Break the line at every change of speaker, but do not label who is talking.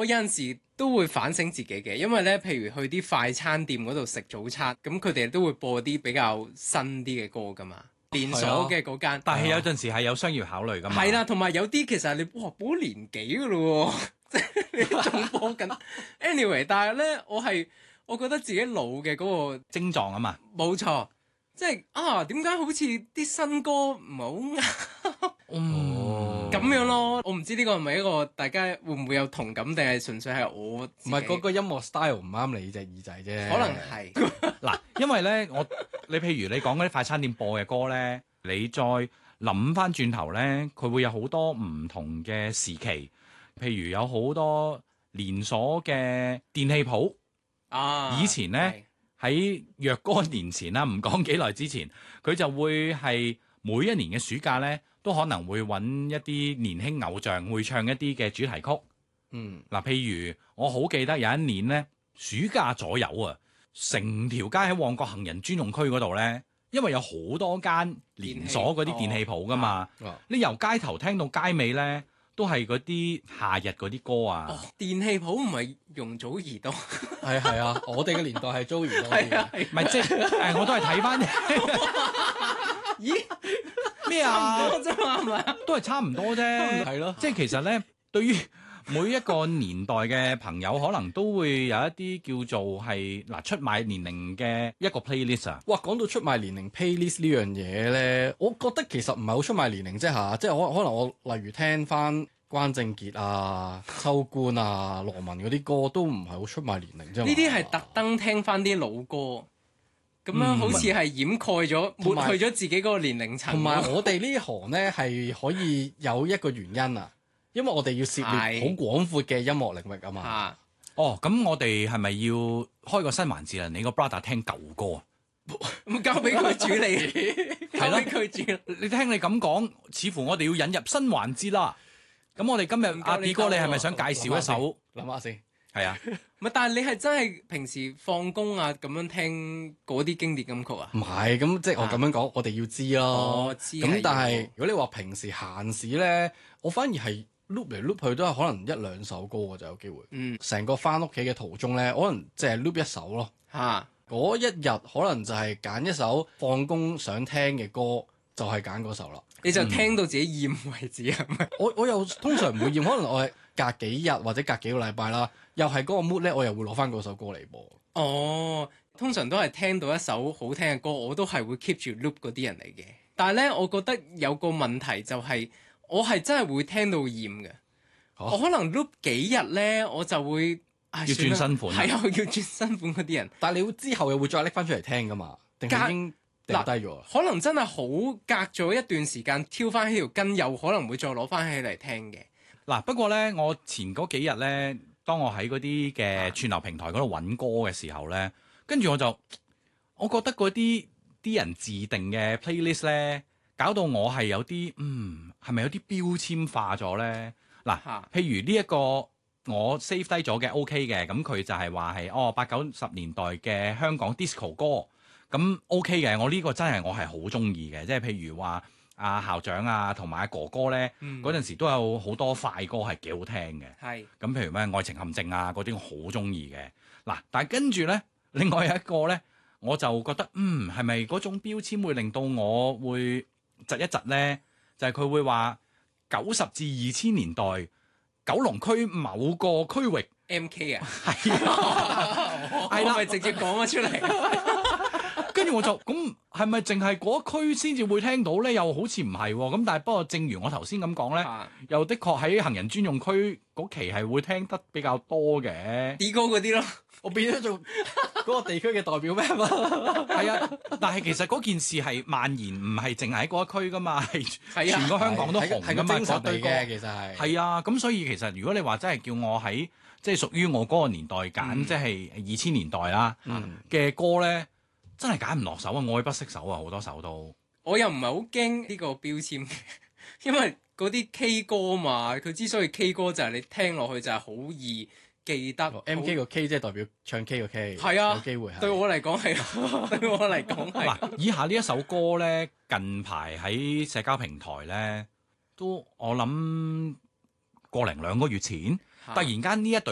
我有陣時都會反省自己嘅，因為咧，譬如去啲快餐店嗰度食早餐，咁佢哋都會播啲比較新啲嘅歌噶嘛，連鎖嘅嗰間。
但係有陣時係有商業考慮噶嘛。
係啦，同埋有啲其實你哇播年幾噶咯喎，即係你仲播緊。anyway， 但係咧，我覺得自己老嘅嗰個
症狀啊嘛。
冇錯，即係點解好似啲新歌唔係好啱？咁樣咯，我唔知呢個係咪一個大家會唔會有同感，定係純粹係我自己？
唔係嗰個音樂 style 唔啱你隻耳仔啫。
可能係
嗱，因為咧，你譬如你講嗰啲快餐店播嘅歌咧，你再諗翻轉頭咧，佢會有好多唔同嘅時期，譬如有好多連鎖嘅電器鋪。以前咧喺若干年前啦，唔講幾耐之前，佢就會係每一年嘅暑假咧，都可能會揾一啲年輕偶像會唱一啲嘅主題曲。嗱，譬如我好記得有一年咧，暑假左右啊，成條街喺旺角行人專用區嗰度咧，因為有好多間連鎖嗰啲電器鋪噶嘛，你由街頭聽到街尾咧，都係嗰啲夏日嗰啲歌啊。
電器鋪唔係容祖兒多。
係啊，我哋嘅年代係租兒多啲嘅。
唔係即係我都係睇翻。
咦？
咩啊？
啫嘛，係咪？
都係差唔多啫。
係咯，
即係其實咧，對於每一個年代嘅朋友，可能都會有一啲叫做係出賣年齡嘅一個 playlist 啊。
哇，講到出賣年齡 playlist 呢樣嘢咧，我覺得其實唔係好出賣年齡啫嚇，即係可能我例如聽翻關正傑啊、秋官啊、羅文嗰啲歌都唔係好出賣年齡啫嘛。
呢啲係特登聽翻啲老歌，咁樣好似係掩蓋咗、抹去咗自己嗰個年齡層。
同埋我哋呢行咧係可以有一個原因啊，因為我哋要涉獵好廣闊嘅音樂領域啊嘛。
哦，咁我哋係咪要開個新環節啊？你個 brother 聽舊歌啊？
咁交俾佢處理，交俾佢處理。
你聽你咁講，似乎我哋要引入新環節啦。咁我哋今日阿 B 哥，你係咪想介紹一首？
諗下先。
係啊，
唔係，但係你係真係平時放工啊咁樣聽嗰啲經典金曲啊？
唔係，咁即係我咁樣講，我哋要知咯。
知。
咁但係如果你話平時閒時咧，我反而係 loop 嚟 loop 去都係可能一兩首歌嘅就有機會。成個翻屋企嘅途中咧，可能淨係 loop 一首咯。嗰一日可能就係揀一首放工想聽嘅歌，就係揀嗰首啦。
你就聽到自己厭為止係咪？
我又通常唔會厭，可能我係隔幾日或者隔幾個禮拜啦，又係嗰個 mood 咧，我又會攞翻嗰首歌嚟播。
通常都係聽到一首好聽嘅歌，我都係會 keep 住 loop 嗰啲人嚟嘅。但係咧，我覺得有個問題就係，我係真係會聽到厭嘅。我可能 loop 幾日咧，我就會
要轉新款。
係啊，要轉新款嗰啲人。
但係你會之後又會再拎翻出嚟聽噶嘛？定係已經掉低咗？
可能真係好隔咗一段時間，挑翻起條筋，又可能會再攞翻起嚟聽嘅。
不過咧，我前嗰幾日咧，當我喺嗰啲嘅串流平台嗰度揾歌嘅時候咧，跟住我覺得嗰啲人自定嘅 playlist 咧，搞到我係有啲係咪有啲標籤化咗咧？譬如呢一個我 save 低咗嘅 OK 嘅，咁佢就係話係80、90年代嘅香港 disco 歌，咁 OK 嘅，我呢個真係我係好中意嘅，即係譬如話阿校長啊同埋阿哥哥咧，嗰陣時都有好多快歌係幾好聽嘅。咁譬如咩愛情陷阱啊嗰啲我好中意嘅。但係跟住咧，另外有一個咧，我就覺得係咪嗰種標籤會令到我會窒一窒咧？就係佢會話90至2000年代九龍區某個區域
MK 啊，
係啦，
咪直接講咗出嚟。
跟住我就咁係咪淨係嗰區先至會聽到咧？又好似唔係喎。咁但係不過正如我頭先咁講咧，又的確喺行人專用區嗰期係會聽得比較多嘅。
D 哥嗰啲咯，
我變咗做嗰個地區嘅代表咩嘛？
係啊，但係其實嗰件事係蔓延，唔係淨係喺嗰一區噶嘛，係全個香港都紅㗎嘛。
精神嚟嘅其實
係啊，咁所以其實如果你話真係叫我喺即係屬於我嗰個年代揀，即係2000年代啦嘅歌咧。真係揀唔落手啊！愛不釋手啊！好多首都，我
又唔係好驚呢個標籤嘅，因為嗰啲 K 歌嘛，佢之所以 K 歌就係你聽落去就係好易記得。
MK 個 K 即係代表唱 K 個 K，
係啊，
有機會係。
對我嚟講係，對我嚟講係。
以下呢一首歌咧，近排喺社交平台咧，都我諗1-2個月前，突然間呢一隊